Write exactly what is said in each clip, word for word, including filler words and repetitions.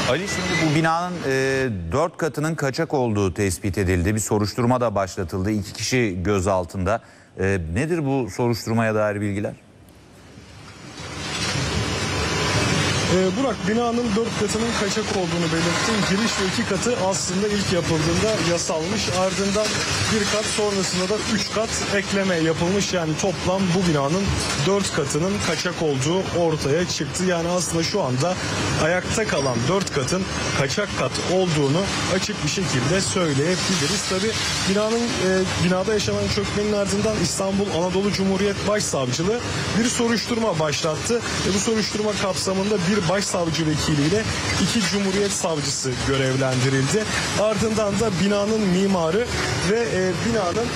Ali, şimdi bu binanın e, dört katının kaçak olduğu tespit edildi. Bir soruşturma da başlatıldı. İki kişi gözaltında. E, nedir bu soruşturmaya dair bilgiler? Ee, Burak, binanın dört katının kaçak olduğunu belirttim. Giriş ve iki katı aslında ilk yapıldığında yasalmış. Ardından bir kat, sonrasında da üç kat ekleme yapılmış. Yani toplam bu binanın dört katının kaçak olduğu ortaya çıktı. Yani aslında şu anda ayakta kalan dört katın kaçak kat olduğunu açık bir şekilde söyleyebiliriz. Tabii binanın e, binada yaşanan çökmenin ardından İstanbul Anadolu Cumhuriyet Başsavcılığı bir soruşturma başlattı. E, bu soruşturma kapsamında bir başsavcı vekiliyle iki cumhuriyet savcısı görevlendirildi. Ardından da binanın mimarı ve e, binanın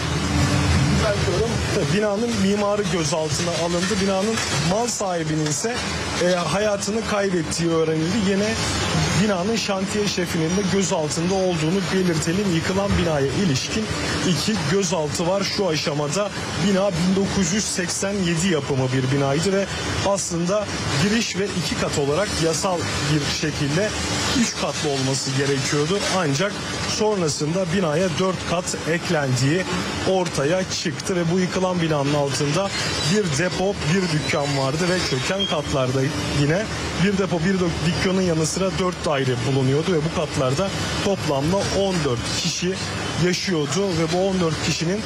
binanın mimarı gözaltına alındı. Binanın mal sahibinin ise e, hayatını kaybettiği öğrenildi. Yine binanın şantiye şefinin de gözaltında olduğunu belirtelim. Yıkılan binaya ilişkin iki gözaltı var şu aşamada. Bina bin dokuz yüz seksen yedi yapımı bir binaydı ve aslında giriş ve iki kat olarak yasal bir şekilde üç katlı olması gerekiyordu. Ancak sonrasında binaya dört kat eklendiği ortaya çıktı ve bu yıkılan binanın altında bir depo, bir dükkan vardı ve çöken katlarda yine bir depo, bir dükkanın yanı sıra dört daire bulunuyordu ve bu katlarda toplamda on dört kişi yaşıyordu ve bu on dört kişinin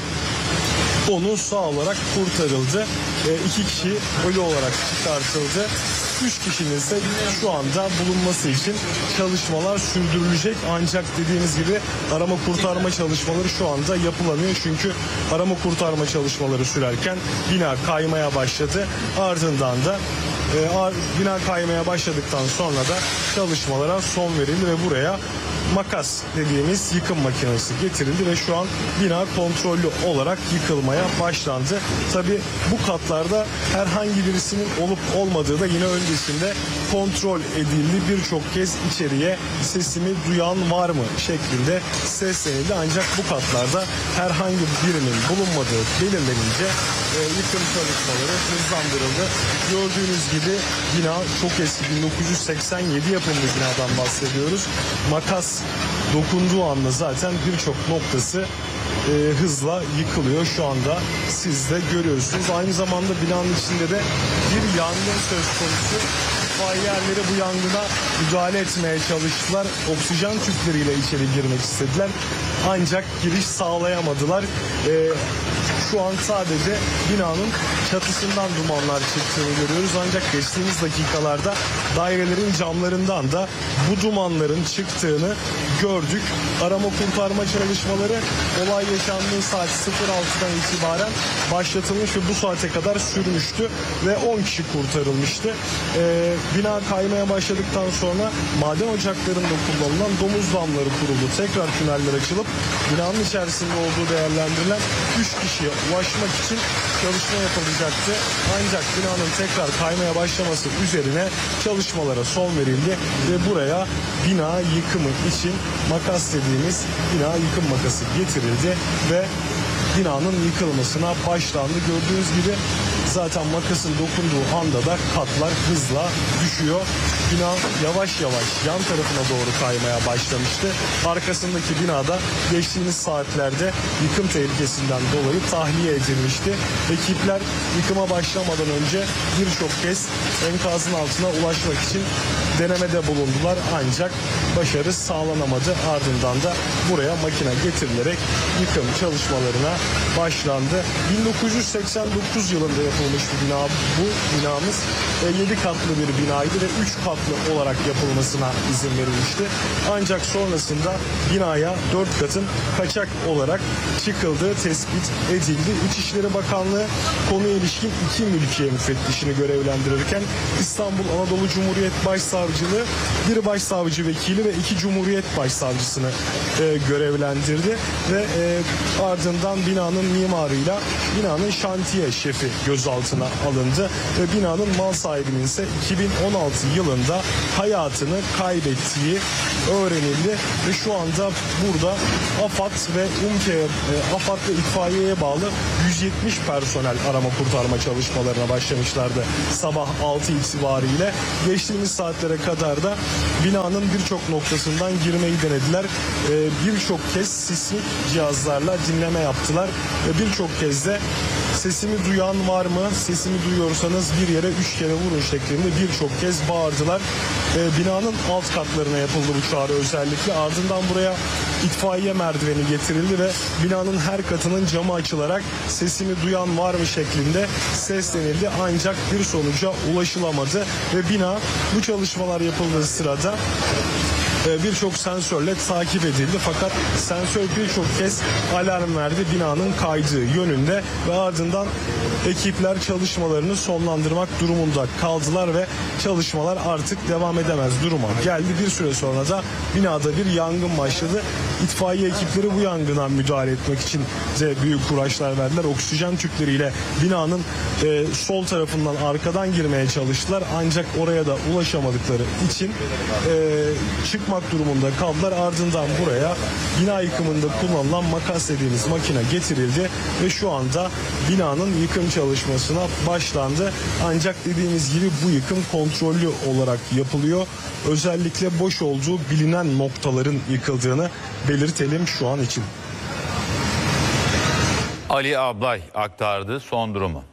onu sağ olarak kurtarıldı. E, iki kişi ölü olarak çıkartıldı. Üç kişinin ise şu anda bulunması için çalışmalar sürdürülecek. Ancak dediğimiz gibi arama kurtarma çalışmaları şu anda yapılamıyor. Çünkü arama kurtarma çalışmaları sürerken bina kaymaya başladı. Ardından da e, bina kaymaya başladıktan sonra da çalışmalara son verildi ve buraya makas dediğimiz yıkım makinesi getirildi ve şu an bina kontrollü olarak yıkılmaya başlandı. Tabii bu katlarda herhangi birisinin olup olmadığı da yine öncesinde kontrol edildi. Birçok kez içeriye sesimi duyan var mı şeklinde seslenildi. Ancak bu katlarda herhangi birinin bulunmadığı belirlenince e, yıkım çalışmaları hızlandırıldı. Gördüğünüz gibi bina çok eski, bin dokuz yüz seksen yedi yapımı binadan bahsediyoruz. Makas dokunduğu anda zaten birçok noktası e, hızla yıkılıyor. Şu anda siz de görüyorsunuz. Aynı zamanda binanın içinde de bir yangın söz konusu. İtfaiyecileri bu yangına müdahale etmeye çalıştılar. Oksijen tüpleriyle içeri girmek istediler. Ancak giriş sağlayamadılar. E, Şu an sadece binanın çatısından dumanlar çıktığını görüyoruz. Ancak geçtiğimiz dakikalarda dairelerin camlarından da bu dumanların çıktığını gördük. Arama kurtarma çalışmaları olay yaşandığı saat sıfır altıdan itibaren başlatılmış ve bu saate kadar sürmüştü ve on kişi kurtarılmıştı. Ee, bina kaymaya başladıktan sonra maden ocaklarında kullanılan domuz damları kuruldu. Tekrar tüneller açılıp binanın içerisinde olduğu değerlendirilen üç kişiye ulaşmak için çalışma yapılacaktı. Ancak binanın tekrar kaymaya başlaması üzerine çalışmalara son verildi ve buraya bina yıkımı için makas dediğimiz bina yıkım makası getirildi ve binanın yıkılmasına başlandı. Gördüğünüz gibi zaten makasın dokunduğu anda da katlar hızla düşüyor. Bina yavaş yavaş yan tarafına doğru kaymaya başlamıştı. Arkasındaki binada geçtiğimiz saatlerde yıkım tehlikesinden dolayı tahliye edilmişti. Ekipler yıkıma başlamadan önce birçok kez enkazın altına ulaşmak için denemede bulundular. Ancak başarı sağlanamadı. Ardından da buraya makine getirilerek yıkım çalışmalarına başlandı. bin dokuz yüz seksen dokuz yılında yapılmış bir bina bu. Binamız yedi katlı bir binaydı ve üç katlı olarak yapılmasına izin verilmişti. Ancak sonrasında binaya dört katın kaçak olarak çıkıldığı tespit edildi. İçişleri Bakanlığı konuya ilişkin iki mülkiye müfettişini görevlendirirken İstanbul Anadolu Cumhuriyet Başsavcılığı bir başsavcı vekili ve iki cumhuriyet başsavcısını e, görevlendirdi ve e, ardından binanın mimarıyla binanın şantiye şefi gözaltına alındı ve binanın mal sahibinin ise iki bin on altı yılında hayatını kaybettiği öğrenildi ve şu anda burada AFAD ve UMKE'ye, e, AFAD ve itfaiyeye bağlı yüz yetmiş personel arama kurtarma çalışmalarına başlamışlardı sabah altı itibariyle. Geçtiğimiz saatlere kadar da binanın birçok noktasından girmeyi denediler. E, birçok kez sismik cihazlarla dinleme yaptılar ve birçok kez de sesimi duyan var mı? Sesimi duyuyorsanız bir yere üç kere vurun şeklinde birçok kez bağırdılar. Ee, binanın alt katlarına yapıldı bu çağrı özellikle. Ardından buraya itfaiye merdiveni getirildi ve binanın her katının camı açılarak sesimi duyan var mı şeklinde seslenildi. Ancak bir sonuca ulaşılamadı ve bina bu çalışmalar yapıldığı sırada birçok sensörle takip edildi. Fakat sensör birçok kez alarm verdi binanın kaydığı yönünde ve ardından ekipler çalışmalarını sonlandırmak durumunda kaldılar ve çalışmalar artık devam edemez duruma geldi. Bir süre sonra da binada bir yangın başladı. İtfaiye ekipleri bu yangına müdahale etmek için de büyük uğraşlar verdiler. Oksijen tüpleriyle binanın e, sol tarafından arkadan girmeye çalıştılar. Ancak oraya da ulaşamadıkları için e, çıkmak durumunda kaldılar. Ardından buraya bina yıkımında kullanılan makas dediğimiz makine getirildi ve şu anda binanın yıkım çalışmasına başlandı. Ancak dediğimiz gibi bu yıkım kontrollü olarak yapılıyor. Özellikle boş olduğu bilinen noktaların yıkıldığını belirtelim şu an için. Ali Ablay aktardı son durumu.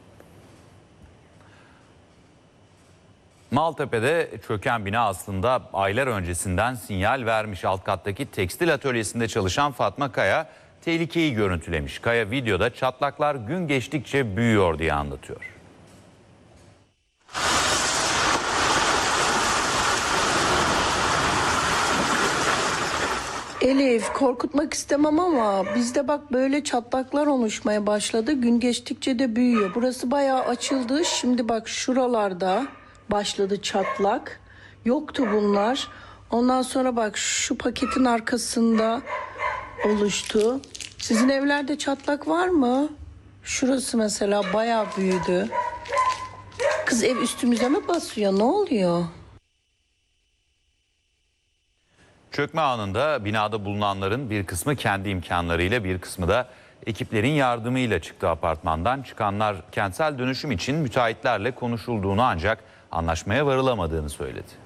Maltepe'de çöken bina aslında aylar öncesinden sinyal vermiş. Alt kattaki tekstil atölyesinde çalışan Fatma Kaya tehlikeyi görüntülemiş. Kaya videoda çatlaklar gün geçtikçe büyüyor diye anlatıyor. Elif, korkutmak istemem ama bizde bak böyle çatlaklar oluşmaya başladı. Gün geçtikçe de büyüyor. Burası bayağı açıldı. Şimdi bak şuralarda başladı çatlak. Yoktu bunlar. Ondan sonra bak şu paketin arkasında oluştu. Sizin evlerde çatlak var mı? Şurası mesela bayağı büyüdü. Kız ev üstümüze mi basıyor? Ne oluyor? Çökme anında binada bulunanların bir kısmı kendi imkanlarıyla, bir kısmı da ekiplerin yardımıyla çıktı apartmandan. Çıkanlar kentsel dönüşüm için müteahhitlerle konuşulduğunu ancak anlaşmaya varılamadığını söyledi.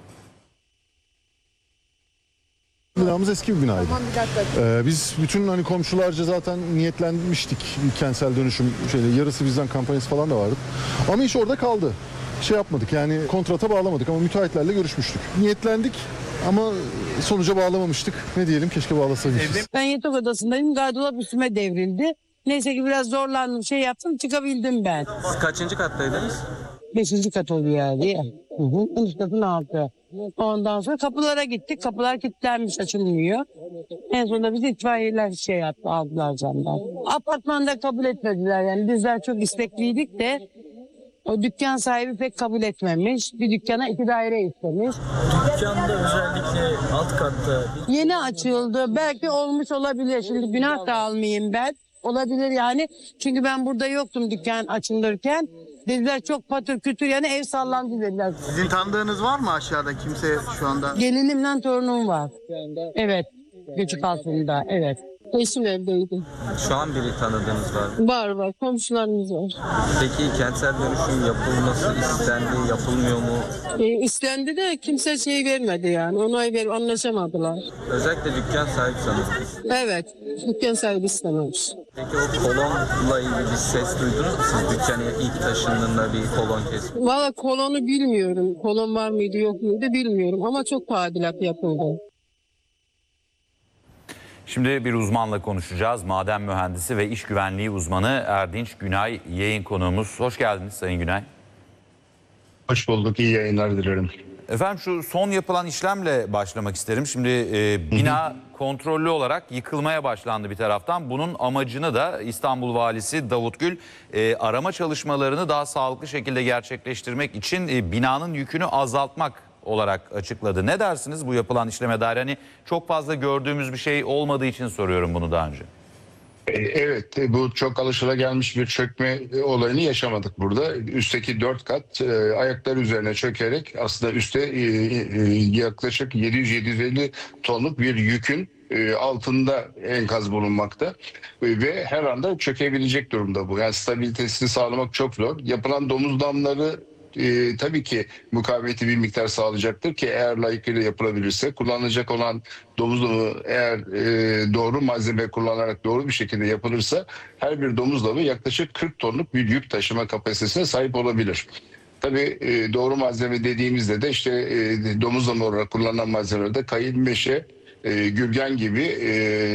Binamız eski bir binaydı. Ee, biz bütün hani komşularca zaten niyetlenmiştik kentsel dönüşüm şeyle, yarısı bizden kampanyası falan da vardı. Ama iş orada kaldı. Şey yapmadık yani kontrata bağlamadık ama müteahhitlerle görüşmüştük. Niyetlendik ama sonuca bağlamamıştık. Ne diyelim, keşke bağlasaymışız. Ben yatak odasındayım, gardırop üstüme devrildi. Neyse ki biraz zorlandım, şey yaptım, çıkabildim ben. Siz kaçıncı kattaydınız? Beşinci kat oluyor yani. Hı hı. En üst katın altı. Ondan sonra kapılara gittik. Kapılar kilitlenmiş, açılmıyor. En sonunda bizi itfaiyeler şey yaptı, aldılar camdan. Apartmanda kabul etmediler yani. Bizler çok istekliydik de o dükkan sahibi pek kabul etmemiş. Bir dükkana iki daire istemiş. Dükkanda özellikle alt katta. Yeni açıldı. Belki olmuş olabilir. Şimdi günah da almayayım ben. Olabilir yani. Çünkü ben burada yoktum dükkan açılırken. Dediler çok patır kütür yani ev sallandı dediler. Sizin tanıdığınız var mı aşağıda, kimse şu anda? Gelinimle torunum var. Evet. Göçük altında. Evet. Eşim evdeydi. Şu an biri tanıdığınız var mı? Var var. Komşularımız var. Peki kentsel dönüşüm yapılması istendi, yapılmıyor mu? E, istendi de kimse şey vermedi yani. Onay ver, anlaşamadılar. Özellikle dükkan sahibi sanırım. Evet. Dükkan sahibi istememiş. Peki o kolonla ilgili bir ses duydunuz mu? Siz dükkanı ilk taşındığında bir kolon kesmiş. Valla kolonu bilmiyorum. Kolon var mıydı yok muydu bilmiyorum. Ama çok tadilat yapıldı. Şimdi bir uzmanla konuşacağız. Maden mühendisi ve iş güvenliği uzmanı Erdinç Günay yayın konuğumuz. Hoş geldiniz Sayın Günay. Hoş bulduk. İyi yayınlar dilerim. Efendim şu son yapılan işlemle başlamak isterim. Şimdi e, bina hı hı. kontrollü olarak yıkılmaya başlandı bir taraftan. Bunun amacını da İstanbul Valisi Davut Gül e, arama çalışmalarını daha sağlıklı şekilde gerçekleştirmek için e, binanın yükünü azaltmak olarak açıkladı. Ne dersiniz bu yapılan işleme dair? Hani çok fazla gördüğümüz bir şey olmadığı için soruyorum bunu daha önce. E, Evet, e, bu çok alışılagelmiş bir çökme e, olayını yaşamadık burada. Üstteki dört kat e, ayaklar üzerine çökerek aslında üstte e, e, yaklaşık yedi yüz yedi yüz elli tonluk bir yükün e, altında enkaz bulunmakta. E, ve her anda çökebilecek durumda bu. Yani stabilitesini sağlamak çok zor. Yapılan domuz damları e, tabii ki mukavemeti bir miktar sağlayacaktır ki eğer layıkıyla yapılabilirse, kullanılacak olan domuz damı eğer e, doğru malzeme kullanarak doğru bir şekilde yapılırsa her bir domuz damı yaklaşık kırk tonluk bir yük taşıma kapasitesine sahip olabilir. Tabii e, doğru malzeme dediğimizde de işte e, domuz damı olarak kullanılan malzemelerde kayın, meşe, e, gürgen gibi e,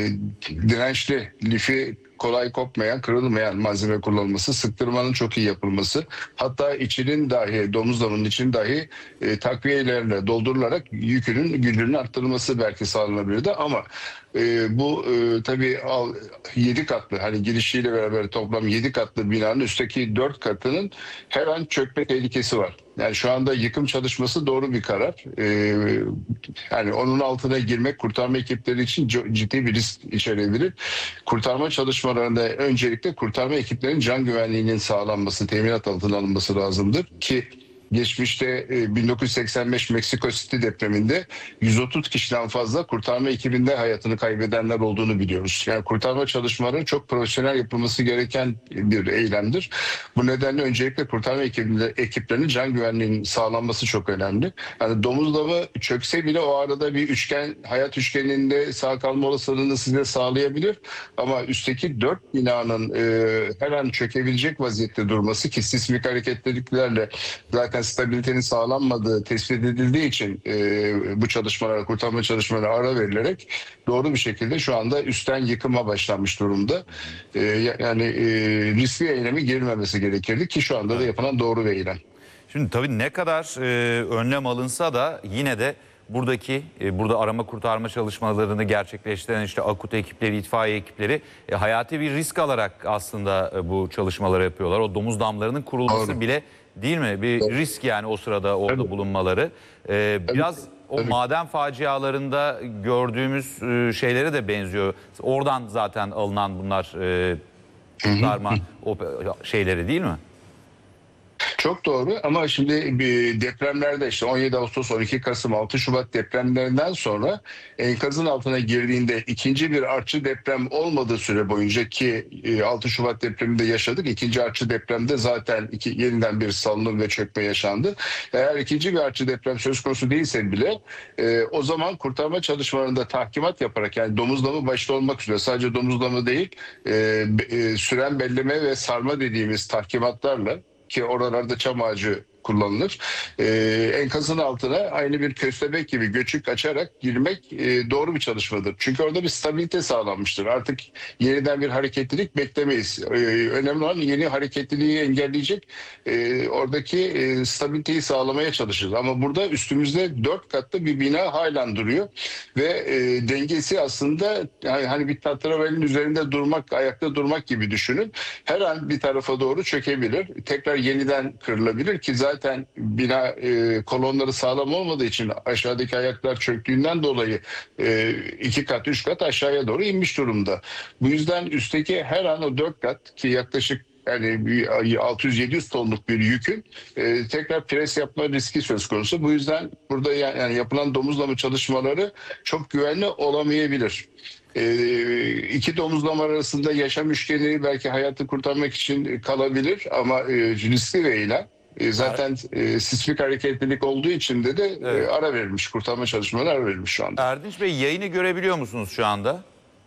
dirençli, lifi kolay kopmayan, kırılmayan malzeme kullanılması, sıktırmanın çok iyi yapılması, hatta içinin dahi, domuz damının için dahi e, takviyelerle doldurularak yükünün gücünün arttırılması belki sağlanabilirdi ama e, bu e, tabii yedi katlı, hani girişiyle beraber toplam yedi katlı binanın üstteki dört katının her an çökme tehlikesi var. Yani şu anda yıkım çalışması doğru bir karar. Ee, yani onun altına girmek kurtarma ekipleri için ciddi bir risk içerebilir. Kurtarma çalışmalarında öncelikle kurtarma ekiplerinin can güvenliğinin sağlanması, teminat altına alınması lazımdır ki geçmişte bin dokuz yüz seksen beş Meksiko City depreminde yüz otuz kişiden fazla kurtarma ekibinde hayatını kaybedenler olduğunu biliyoruz. Yani kurtarma çalışmaları çok profesyonel yapılması gereken bir eylemdir. Bu nedenle öncelikle kurtarma ekiplerinin can güvenliğinin sağlanması çok önemli. Yani domuz damı çökse bile o arada bir üçgen, hayat üçgeninde sağ kalma olasılığını size sağlayabilir. Ama üstteki dört binanın e, her an çökebilecek vaziyette durması ki sismik hareketliliklerle zaten stabilitenin sağlanmadığı tespit edildiği için e, bu çalışmalara, kurtarma çalışmalarına ara verilerek doğru bir şekilde şu anda üstten yıkıma başlanmış durumda. E, yani e, riskli eyleme girilmemesi gerekirdi ki şu anda da yapılan doğru bir eylem. Şimdi tabii ne kadar e, önlem alınsa da yine de buradaki e, burada arama kurtarma çalışmalarını gerçekleştiren işte AKUT ekipleri, itfaiye ekipleri e, hayati bir risk alarak aslında e, bu çalışmaları yapıyorlar. O domuz damlarının kurulması Doğru. bile değil mi? Bir Doğru. risk yani o sırada orada Tabii. bulunmaları. E, biraz o Tabii. maden facialarında gördüğümüz e, şeylere de benziyor. Oradan zaten alınan bunlar e, kurtarma şeyleri değil mi? Çok doğru ama şimdi bir depremlerde işte on yedi Ağustos, on iki Kasım, altı Şubat depremlerinden sonra enkazın altına girdiğinde ikinci bir artçı deprem olmadığı süre boyunca ki altı Şubat depreminde yaşadık. İkinci artçı depremde zaten iki, yeniden bir salınım ve çökme yaşandı. Eğer ikinci bir artçı deprem söz konusu değilse bile e, o zaman kurtarma çalışmalarında tahkimat yaparak yani domuz damı başta olmak üzere sadece domuz damı değil e, e, süren belleme ve sarma dediğimiz tahkimatlarla ki oralarda çam ağacı kullanılır. Ee, enkazın altına aynı bir köstebek gibi göçük açarak girmek e, doğru bir çalışmadır. Çünkü orada bir stabilite sağlanmıştır. Artık yeniden bir hareketlilik beklemeyiz. Ee, önemli olan yeni hareketliliği engelleyecek e, oradaki e, stabiliteyi sağlamaya çalışırız. Ama burada üstümüzde dört katlı bir bina halen duruyor ve e, dengesi aslında yani hani bir tahterevalinin üzerinde durmak, ayakta durmak gibi düşünün. Her an bir tarafa doğru çökebilir. Tekrar yeniden kırılabilir ki zaten Zaten bina e, kolonları sağlam olmadığı için aşağıdaki ayaklar çöktüğünden dolayı e, iki kat, üç kat aşağıya doğru inmiş durumda. Bu yüzden üstteki her an o dört kat ki yaklaşık yani altı yüz yedi yüz tonluk bir yükün e, tekrar pres yapma riski söz konusu. Bu yüzden burada yani yapılan domuzlama çalışmaları çok güvenli olamayabilir. E, iki domuzlama arasında yaşam üçgeni belki hayatı kurtarmak için kalabilir ama e, riskli bir eylem. Zaten e, sismik hareketlilik olduğu için de de evet. e, ara verilmiş, kurtarma çalışmaları ara verilmiş şu anda. Erdinç Bey yayını görebiliyor musunuz şu anda?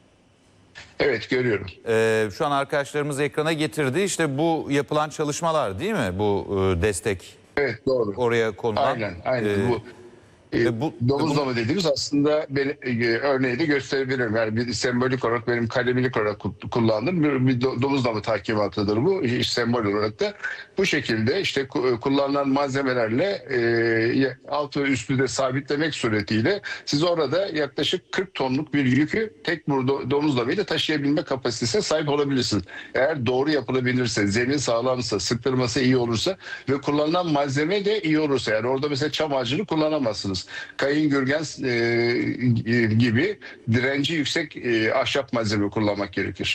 Evet görüyorum. Ee, şu an arkadaşlarımız ekrana getirdi. İşte bu yapılan çalışmalar değil mi? Bu e, destek. Evet doğru. Oraya konulan. Aynen aynen Ee, bu. E, bu, domuzlama bu, dediğimiz aslında ben, e, örneği de gösterebilirim. Yani bir sembolik olarak benim kalemilik olarak kullandığım bir, bir domuzlama tahkimatıdır bu. İş sembol olarak da bu şekilde işte kullanılan malzemelerle e, alt ve üstü de sabitlemek suretiyle siz orada yaklaşık kırk tonluk bir yükü tek bir domuzlamayla taşıyabilme kapasitesine sahip olabilirsiniz. Eğer doğru yapılabilirse, zemin sağlamsa, sıktırması iyi olursa ve kullanılan malzeme de iyi olursa yani orada mesela çam ağacını kullanamazsınız. Kayın gürgen e, gibi direnci yüksek e, ahşap malzeme kullanmak gerekir.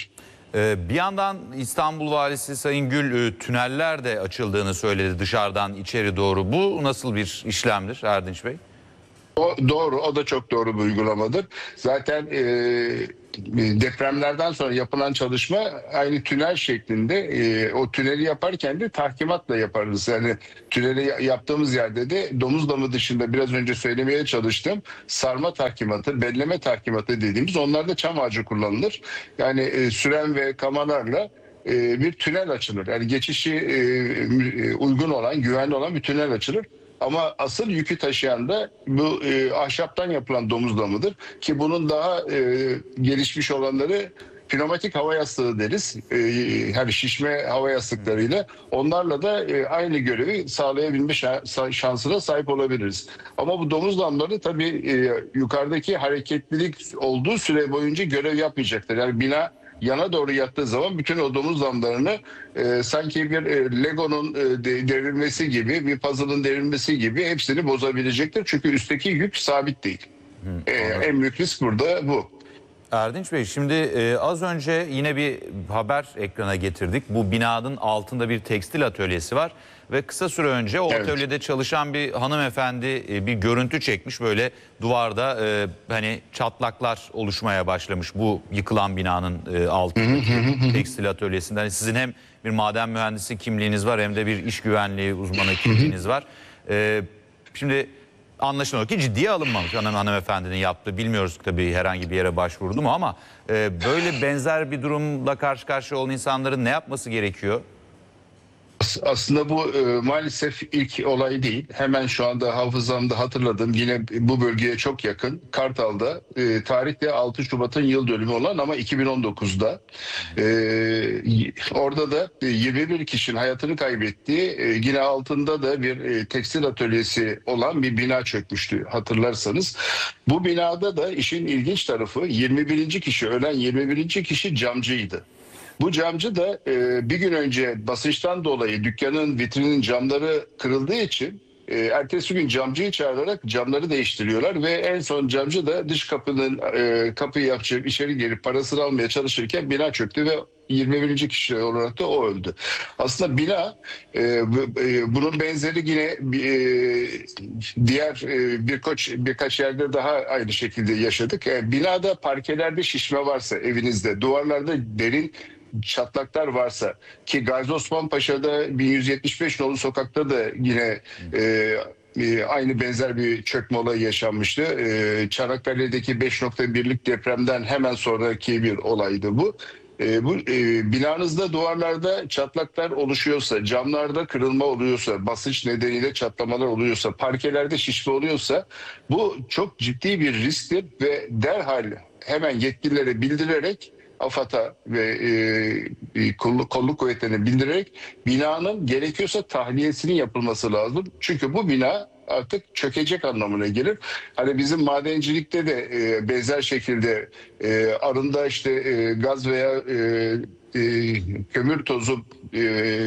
Ee, bir yandan İstanbul Valisi Sayın Gül e, tüneller de açıldığını söyledi dışarıdan içeri doğru. Bu nasıl bir işlemdir Erdinç Bey? O doğru, o da çok doğru bir uygulamadır. Zaten e, depremlerden sonra yapılan çalışma aynı tünel şeklinde. E, o tüneli yaparken de tahkimatla yaparız. Yani tüneli yaptığımız yerde de domuz damı dışında biraz önce söylemeye çalıştım. Sarma tahkimatı, belleme tahkimatı dediğimiz, onlarda çam ağacı kullanılır. Yani e, süren ve kamalarla e, bir tünel açılır. Yani geçişi e, uygun olan, güvenli olan bir tünel açılır. Ama asıl yükü taşıyan da bu e, ahşaptan yapılan domuz damıdır. Ki bunun daha e, gelişmiş olanları pneumatik hava yastığı deriz. E, hani şişme hava yastıklarıyla. Onlarla da e, aynı görevi sağlayabilme şansına sahip olabiliriz. Ama bu domuz damları tabii e, yukarıdaki hareketlilik olduğu süre boyunca görev yapmayacaktır. Yani bina yana doğru yattığı zaman bütün o domuz damlarını e, sanki bir e, Lego'nun e, de, devrilmesi gibi, bir puzzle'ın devrilmesi gibi hepsini bozabilecektir. Çünkü üstteki yük sabit değil. Hı, e, en büyük risk burada bu. Erdinç Bey, şimdi e, az önce yine bir haber ekrana getirdik. Bu binanın altında bir tekstil atölyesi var ve kısa süre önce o Evet. atölyede çalışan bir hanımefendi e, bir görüntü çekmiş. Böyle duvarda e, hani çatlaklar oluşmaya başlamış bu yıkılan binanın e, altındaki tekstil atölyesinden. Yani sizin hem bir maden mühendisi kimliğiniz var hem de bir iş güvenliği uzmanı kimliğiniz var. E, şimdi anlaşılan o ki ciddiye alınmamış hanım hanımefendinin yaptığı. Bilmiyoruz tabii herhangi bir yere başvurdu mu ama e, böyle benzer bir durumla karşı karşıya olan insanların ne yapması gerekiyor? Aslında bu e, maalesef ilk olay değil. Hemen şu anda hafızamda hatırladım. Yine bu bölgeye çok yakın. Kartal'da e, tarihte altı Şubat'ın yıl dönümü olan ama iki bin on dokuzda e, orada da yirmi bir kişinin hayatını kaybettiği, e, yine altında da bir e, tekstil atölyesi olan bir bina çökmüştü hatırlarsanız. Bu binada da işin ilginç tarafı yirmi birinci kişi, ölen yirmi birinci kişi camcıydı. Bu camcı da e, bir gün önce basınçtan dolayı dükkanın vitrinin camları kırıldığı için e, ertesi gün camcıyı çağırarak camları değiştiriyorlar ve en son camcı da dış kapının e, kapıyı yapacak içeri gelip parasını almaya çalışırken bina çöktü ve yirmi birinci kişi olarak da o öldü. Aslında bina e, e, bunun benzeri yine e, diğer e, birkaç birkaç yerde daha aynı şekilde yaşadık. E, binada parkelerde şişme varsa evinizde, duvarlarda derin çatlaklar varsa, ki Gazi Osman Paşa'da bin yüz yetmiş beş nolu sokakta da yine e, e, aynı benzer bir çökme olayı yaşanmıştı. E, Çanakkale'deki beş nokta birlik depremden hemen sonraki bir olaydı bu. E, bu e, binanızda duvarlarda çatlaklar oluşuyorsa, camlarda kırılma oluyorsa, basınç nedeniyle çatlamalar oluyorsa, parkelerde şişme oluyorsa bu çok ciddi bir risktir ve derhal hemen yetkililere bildirerek AFAD'a ve e, kolluk, kolluk kuvvetlerine bildirerek binanın gerekiyorsa tahliyesinin yapılması lazım. Çünkü bu bina artık çökecek anlamına gelir. Hani bizim madencilikte de e, benzer şekilde e, arında işte e, gaz veya e, e, kömür tozu e,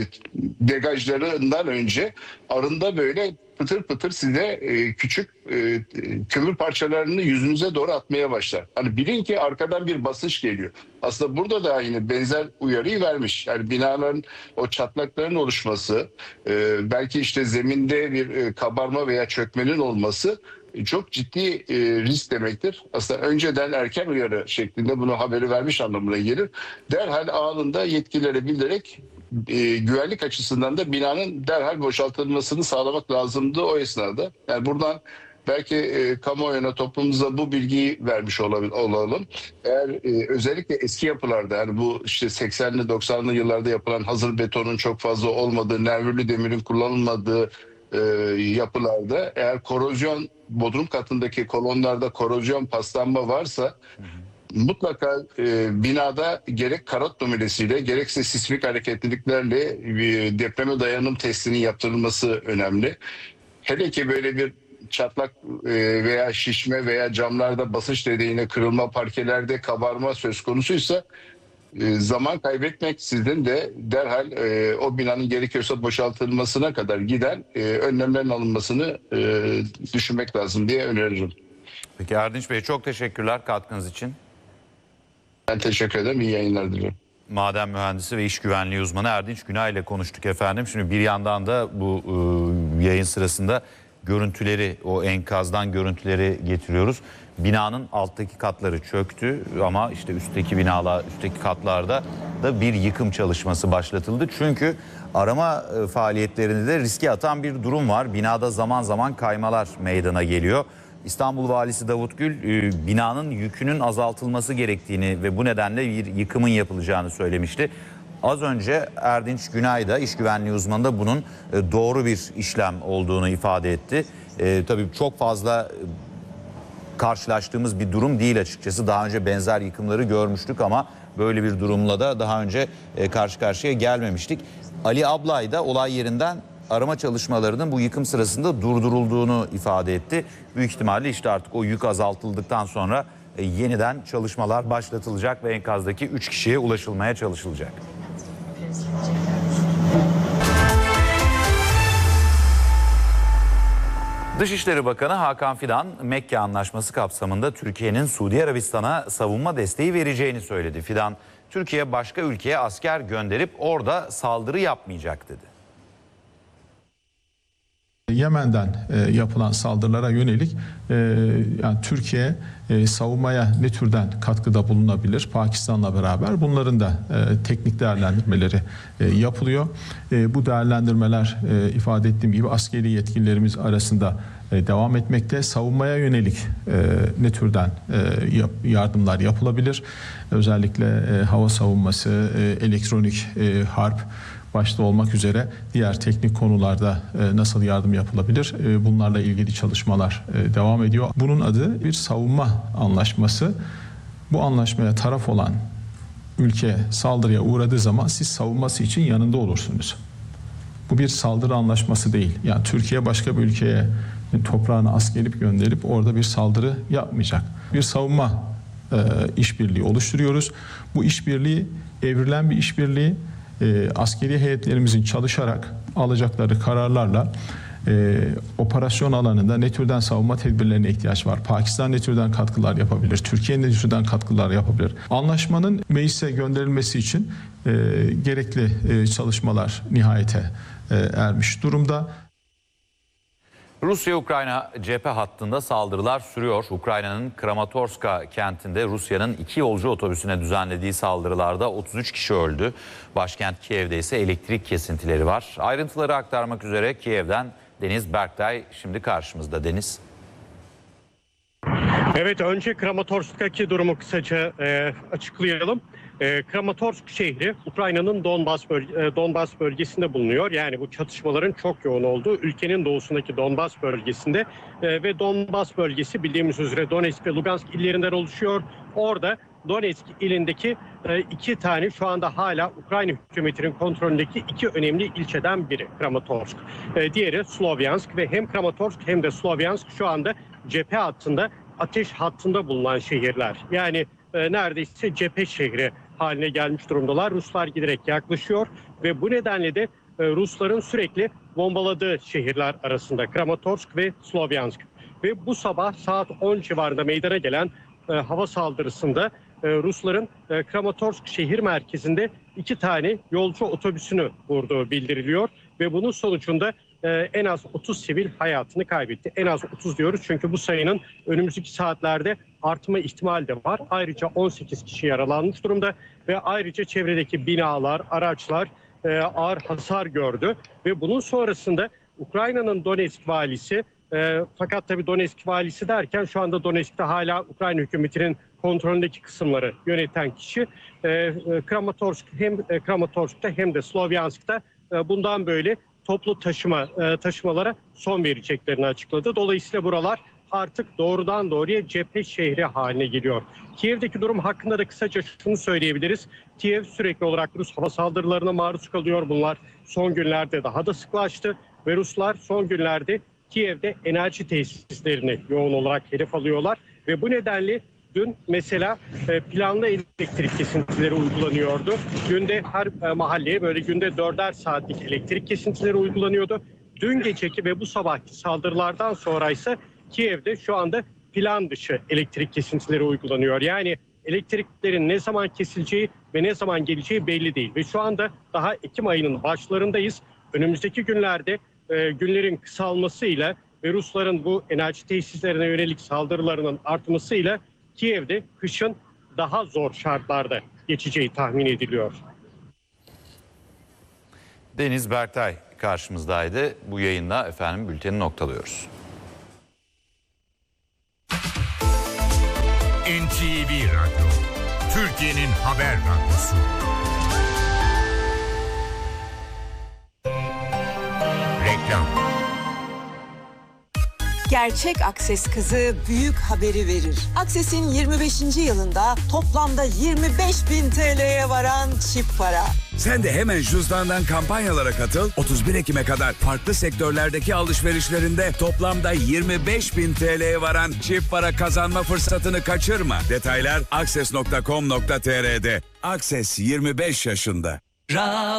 degajlarından önce arında böyle pıtır pıtır size e, küçük e, kömür parçalarını yüzünüze doğru atmaya başlar. Hani bilin ki arkadan bir basınç geliyor. Aslında burada da yine benzer uyarıyı vermiş. Yani binaların o çatlakların oluşması, e, belki işte zeminde bir e, kabarma veya çökmenin olması e, çok ciddi e, risk demektir. Aslında önceden erken uyarı şeklinde bunu haberi vermiş anlamına gelir. Derhal anında yetkililere bildirerek e, güvenlik açısından da binanın derhal boşaltılmasını sağlamak lazımdı o esnada. Yani buradan belki e, kamuoyuna, toplumumuza bu bilgiyi vermiş olalım. Eğer e, özellikle eski yapılarda, yani bu işte seksenli doksanlı yıllarda yapılan hazır betonun çok fazla olmadığı, nervürlü demirin kullanılmadığı e, yapılarda eğer korozyon, bodrum katındaki kolonlarda korozyon paslanma varsa, hı hı, mutlaka e, binada gerek karot numarasıyla gerekse sismik hareketliliklerle e, depreme dayanım testinin yaptırılması önemli. Hele ki böyle bir çatlak e, veya şişme veya camlarda basınç nedeniyle kırılma, parkelerde kabarma söz konusuysa e, zaman kaybetmek sizin de derhal e, o binanın gerekiyorsa boşaltılmasına kadar giden e, önlemlerin alınmasını e, düşünmek lazım diye öneririm. Peki Erdinç Bey, çok teşekkürler katkınız için. Ben teşekkür ederim. İyi yayınlar diliyorum. maden mühendisi ve iş güvenliği uzmanı Erdinç Günay ile konuştuk efendim. Şimdi bir yandan da bu e, yayın sırasında görüntüleri, o enkazdan görüntüleri getiriyoruz. Binanın alttaki katları çöktü ama işte üstteki binalar, üstteki katlarda da bir yıkım çalışması başlatıldı. Çünkü arama e, faaliyetlerini de riske atan bir durum var. Binada zaman zaman kaymalar meydana geliyor. İstanbul Valisi Davut Gül e, binanın yükünün azaltılması gerektiğini ve bu nedenle bir yıkımın yapılacağını söylemişti. Az önce Erdinç Günay da iş güvenliği uzmanı da bunun e, doğru bir işlem olduğunu ifade etti. E, tabii çok fazla e, karşılaştığımız bir durum değil açıkçası. Daha önce benzer yıkımları görmüştük ama böyle bir durumla da daha önce e, karşı karşıya gelmemiştik. Ali Ablay da olay yerinden arama çalışmalarının bu yıkım sırasında durdurulduğunu ifade etti. Büyük ihtimalle işte artık o yük azaltıldıktan sonra e, yeniden çalışmalar başlatılacak ve enkazdaki üç kişiye ulaşılmaya çalışılacak. Dışişleri Bakanı Hakan Fidan, Mekke Anlaşması kapsamında Türkiye'nin Suudi Arabistan'a savunma desteği vereceğini söyledi. Fidan, Türkiye başka ülkeye asker gönderip orada saldırı yapmayacak dedi. Yemen'den e, yapılan saldırılara yönelik e, yani Türkiye e, savunmaya ne türden katkıda bulunabilir Pakistan'la beraber bunların da e, teknik değerlendirmeleri e, yapılıyor. E, bu değerlendirmeler e, ifade ettiğim gibi askeri yetkililerimiz arasında e, devam etmekte. Savunmaya yönelik e, ne türden e, yap, yardımlar yapılabilir? Özellikle e, hava savunması, e, elektronik e, harp başta olmak üzere diğer teknik konularda e, nasıl yardım yapılabilir? E, bunlarla ilgili çalışmalar e, devam ediyor. Bunun adı bir savunma anlaşması. Bu anlaşmaya taraf olan ülke saldırıya uğradığı zaman siz savunması için yanında olursunuz. Bu bir saldırı anlaşması değil. Yani Türkiye başka bir ülkeye toprağını askerip gönderip orada bir saldırı yapmayacak. Bir savunma e, işbirliği oluşturuyoruz. Bu işbirliği evrilen bir işbirliği. E, askeri heyetlerimizin çalışarak alacakları kararlarla e, operasyon alanında ne türden savunma tedbirlerine ihtiyaç var? Pakistan ne türden katkılar yapabilir? Türkiye ne türden katkılar yapabilir? Anlaşmanın meclise gönderilmesi için e, gerekli e, çalışmalar nihayete e, ermiş durumda. Rusya-Ukrayna cephe hattında saldırılar sürüyor. Ukrayna'nın Kramatorska kentinde Rusya'nın iki yolcu otobüsüne düzenlediği saldırılarda otuz üç kişi öldü. Başkent Kiev'de ise elektrik kesintileri var. Ayrıntıları aktarmak üzere Kiev'den Deniz Berktay şimdi karşımızda. Deniz. Evet, önce Kramatorsk'taki durumu kısaca e, açıklayalım. E, Kramatorsk şehri Ukrayna'nın Donbas, bölge, e, Donbas bölgesinde bulunuyor. Yani bu çatışmaların çok yoğun olduğu ülkenin doğusundaki Donbas bölgesinde e, ve Donbas bölgesi bildiğimiz üzere Donetsk ve Lugansk illerinden oluşuyor. Orada Donetsk ilindeki e, iki tane şu anda hala Ukrayna hükümetinin kontrolündeki iki önemli ilçeden biri Kramatorsk. E, diğeri Slovyansk ve hem Kramatorsk hem de Slovyansk şu anda cephe hattında, ateş hattında bulunan şehirler. Yani e, neredeyse cephe şehri haline gelmiş durumdalar. Ruslar giderek yaklaşıyor ve bu nedenle de e, Rusların sürekli bombaladığı şehirler arasında Kramatorsk ve Slovyansk. Ve bu sabah saat on civarında meydana gelen e, hava saldırısında e, Rusların e, Kramatorsk şehir merkezinde iki tane yolcu otobüsünü vurduğu bildiriliyor. Ve bunun sonucunda e, en az otuz sivil hayatını kaybetti. En az otuz diyoruz çünkü bu sayının önümüzdeki saatlerde artma ihtimali de var. Ayrıca on sekiz kişi yaralanmış durumda ve ayrıca çevredeki binalar, araçlar e, ağır hasar gördü. Ve bunun sonrasında Ukrayna'nın Donetsk valisi, e, fakat tabii Donetsk valisi derken şu anda Donetsk'te hala Ukrayna hükümetinin kontrolündeki kısımları yöneten kişi e, e, Kramatorsk hem e, Kramatorsk'ta hem de Slovyansk'ta e, bundan böyle toplu taşıma e, taşımalara son vereceklerini açıkladı. Dolayısıyla buralar artık doğrudan doğruya cephe şehri haline geliyor. Kiev'deki durum hakkında da kısaca şunu söyleyebiliriz. Kiev sürekli olarak Rus hava saldırılarına maruz kalıyor. Bunlar son günlerde daha da sıklaştı ve Ruslar son günlerde Kiev'de enerji tesislerini yoğun olarak hedef alıyorlar ve bu nedenle dün mesela planlı elektrik kesintileri uygulanıyordu. Günde her mahalleye böyle günde dörder saatlik elektrik kesintileri uygulanıyordu. Dün geceki ve bu sabahki saldırılardan sonra ise Kiev'de şu anda plan dışı elektrik kesintileri uygulanıyor. Yani elektriklerin ne zaman kesileceği ve ne zaman geleceği belli değil. Ve şu anda daha Ekim ayının başlarındayız. Önümüzdeki günlerde e, günlerin kısalmasıyla ve Rusların bu enerji tesislerine yönelik saldırılarının artmasıyla Kiev'de kışın daha zor şartlarda geçeceği tahmin ediliyor. Deniz Berktay karşımızdaydı. Bu yayında efendim bülteni noktalıyoruz. N T V Radyo, Türkiye'nin haber radyosu. Reklam. Gerçek Akses kızı büyük haberi verir. Akses'in yirmi beşinci yılında toplamda yirmi beş bin T L'ye varan çip para. Sen de hemen cüzdandan kampanyalara katıl. otuz bir Ekim'e kadar farklı sektörlerdeki alışverişlerinde toplamda yirmi beş bin T L'ye varan çift para kazanma fırsatını kaçırma. Detaylar akses nokta com nokta tr''de. Akses yirmi beş yaşında.